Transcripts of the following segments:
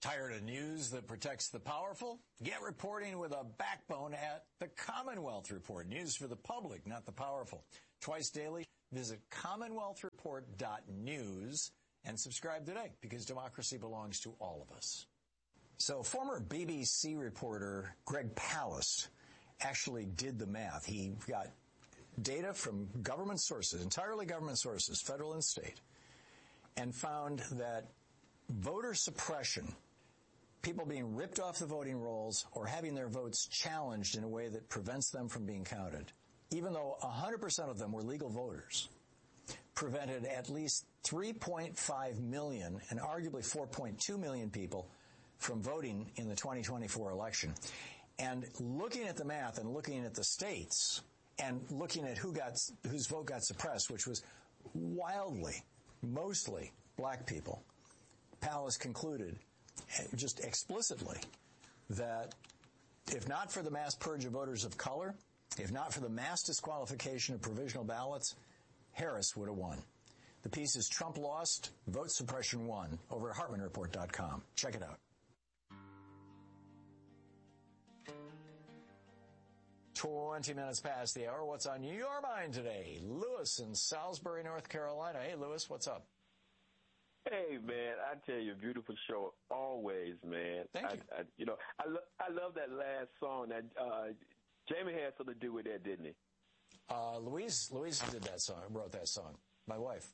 Tired of news that protects the powerful? Get reporting with a backbone at the Commonwealth Report. News for the public, not the powerful. Twice daily, visit commonwealthreport.news and subscribe today, because democracy belongs to all of us. So former BBC reporter Greg Palast actually did the math. He got data from government sources, entirely government sources, federal and state, and found that voter suppression, people being ripped off the voting rolls or having their votes challenged in a way that prevents them from being counted, even though 100% of them were legal voters, prevented at least 3.5 million and arguably 4.2 million people from voting in the 2024 election. And looking at the math and looking at the states and looking at whose vote got suppressed, which was wildly, mostly black people, Palast concluded just explicitly that if not for the mass purge of voters of color, if not for the mass disqualification of provisional ballots, Harris would have won. The piece is Trump Lost, Vote Suppression Won, over at HartmanReport.com. Check it out. 20 minutes past the hour. What's on your mind today? Lewis in Salisbury, North Carolina. Hey, Lewis, what's up? Hey, man, I tell you, beautiful show always, man. Thank you. I love that last song. That Jamie had something to do with that, didn't he? Louise did that song, wrote that song. My wife.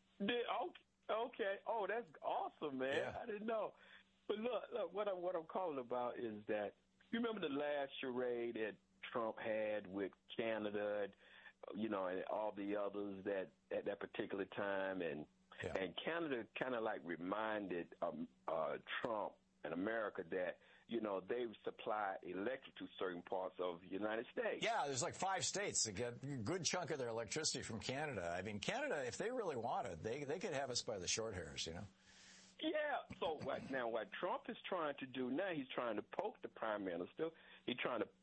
Okay. Oh, that's awesome, man. Yeah. I didn't know. But look, what I'm calling about is that you remember the last charade that Trump had with Canada, and all the others that at that particular time, and Canada kind of like reminded Trump and America that, they supply electric to certain parts of the United States. Yeah, there's like 5 states that get a good chunk of their electricity from Canada. I mean, Canada, if they really wanted, they could have us by the short hairs, Yeah. So what Trump is trying to do now, he's trying to poke the prime minister. He's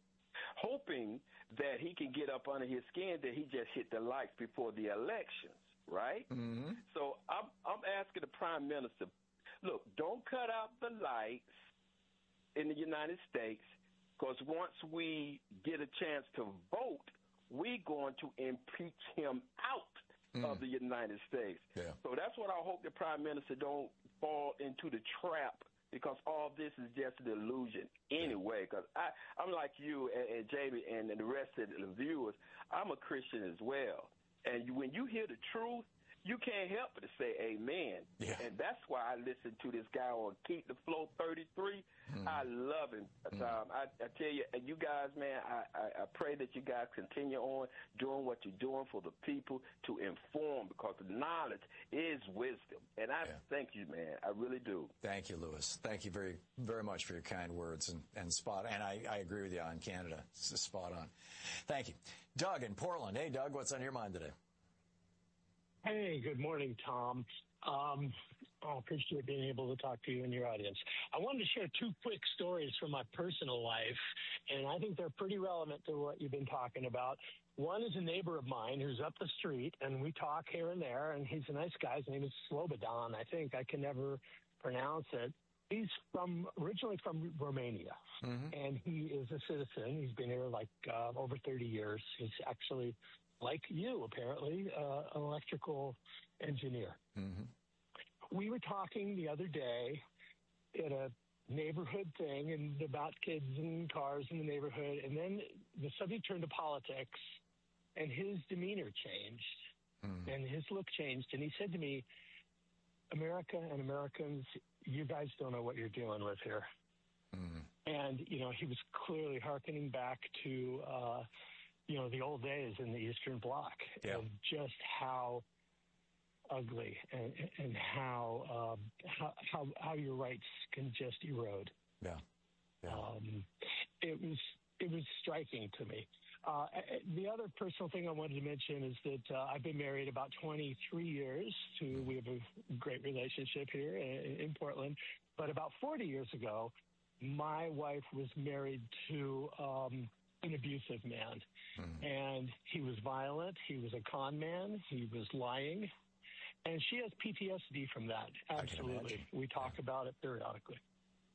hoping that he can get up under his skin that he just hit the lights before the elections, right? Mm-hmm. So I'm asking the prime minister, look, don't cut out the lights in the United States, because once we get a chance to vote, we're going to impeach him out of the United States. Yeah. So that's what I hope the prime minister don't fall into the trap, because all this is just an illusion anyway. Because I'm like you and Jamie and the rest of the viewers, I'm a Christian as well. And when you hear the truth, you can't help but to say amen. Yeah. And that's why I listen to this guy on Keep the Flow 33. I love him. I tell you, and you guys, man, I pray that you guys continue on doing what you're doing for the people to inform, because knowledge is wisdom. And I thank you, man. I really do. Thank you, Lewis. Thank you very, very much for your kind words and spot. And I agree with you on Canada. It's spot on. Thank you. Doug in Portland. Hey, Doug, what's on your mind today? Hey, good morning, Tom. I appreciate being able to talk to you and your audience. I wanted to share 2 quick stories from my personal life, and I think they're pretty relevant to what you've been talking about. One is a neighbor of mine who's up the street, and we talk here and there, and he's a nice guy. His name is Slobodan. I think I can never pronounce it. He's originally from Romania, and he is a citizen. He's been here over 30 years. He's actually, like you, apparently, an electrical engineer. Mm-hmm. We were talking the other day at a neighborhood thing and about kids and cars in the neighborhood, and then the subject turned to politics, and his demeanor changed, and his look changed, and he said to me, America and Americans, you guys don't know what you're dealing with here. And, he was clearly hearkening back to the old days in the Eastern Bloc, and just how ugly and how your rights can just erode. Yeah. It was striking to me. The other personal thing I wanted to mention is that I've been married about 23 years. We have a great relationship here in Portland. But about 40 years ago, my wife was married to an abusive man. And he was violent. He was a con man. He was lying. And she has PTSD from that. Absolutely. We talk about it periodically.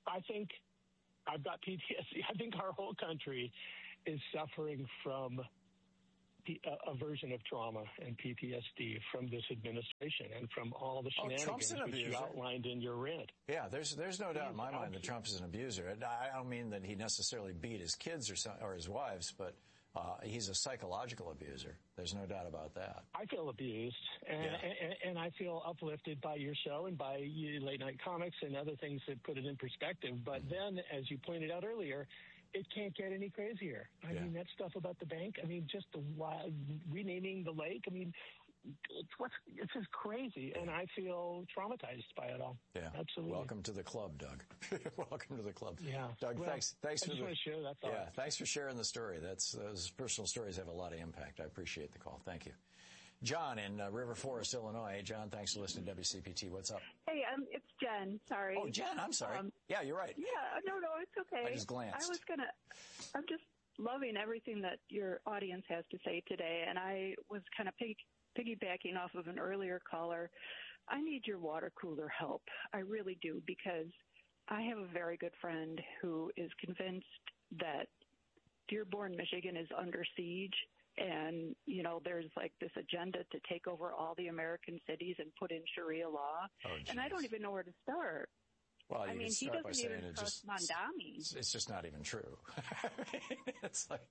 I think I've got PTSD. I think our whole country is suffering from a version of trauma and PTSD from this administration and from all the shenanigans which you outlined in your rant. Yeah, there's no doubt in my mind that Trump is an abuser. I don't mean that he necessarily beat his kids or his wives, but he's a psychological abuser. There's no doubt about that. I feel abused, and I feel uplifted by your show and by Late Night Comics and other things that put it in perspective. But then, as you pointed out earlier, it can't get any crazier. I mean, that stuff about the bank, I mean, just the renaming the lake, I mean, it's just crazy, and I feel traumatized by it all. Yeah, absolutely. Welcome to the club, Doug. Welcome to the club. Yeah, Doug. Well, thanks I for just want to share that thought. Yeah, thanks for sharing the story. Those personal stories have a lot of impact. I appreciate the call. Thank you. John in River Forest, Illinois. Hey, John, thanks for listening to WCPT. What's up? Hey, it's Jen. Sorry. Oh, Jen, I'm sorry. Yeah, you're right. Yeah, no, it's okay. I just glanced. I'm just loving everything that your audience has to say today, and I was kind of piggybacking off of an earlier caller. I need your water cooler help. I really do, because I have a very good friend who is convinced that Dearborn, Michigan is under siege. And, there's like this agenda to take over all the American cities and put in Sharia law. Oh, and I don't even know where to start. Well, I mean, he doesn't even trust Mondami. It's just not even true. It's like,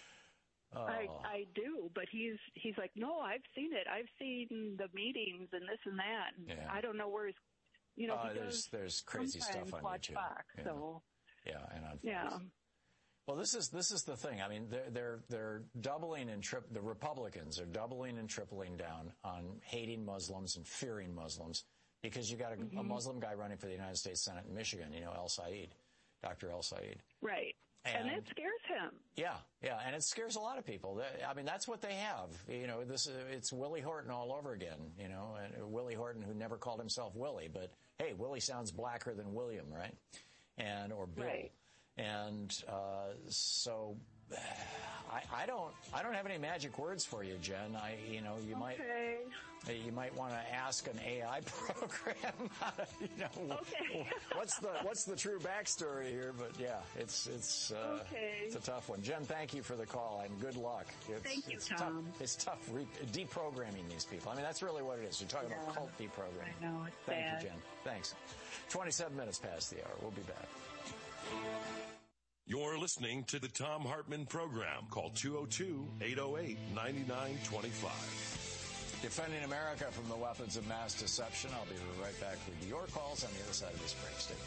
I do, but he's like, no, I've seen it. I've seen the meetings and this and that. And I don't know where he's, there's crazy stuff on YouTube. Fox, so. Yeah, and on Fox. Yeah. Well, this is the thing. I mean, they're doubling and the Republicans are doubling and tripling down on hating Muslims and fearing Muslims, because you got a Muslim guy running for the United States Senate in Michigan, Dr. El Said. Right. And it scares him. Yeah, and it scares a lot of people. I mean, that's what they have. It's Willie Horton all over again, and Willie Horton, who never called himself Willie, but hey, Willie sounds blacker than William, right? Or Bill. Right. And so I don't have any magic words for you, Jen. You might want to ask an AI program. What's the true backstory here? But yeah, it's a tough one. Jen, thank you for the call and good luck. Thank you, Tom. It's tough deprogramming these people. I mean, that's really what it is. You're talking about cult deprogramming. I know, it's Thank bad. you, Jen. Thanks. 27 minutes past the hour. We'll be back. You're listening to the Thom Hartmann Program. Call 202-808-9925. Defending America from the weapons of mass deception. I'll be right back with your calls on the other side of this break. Stay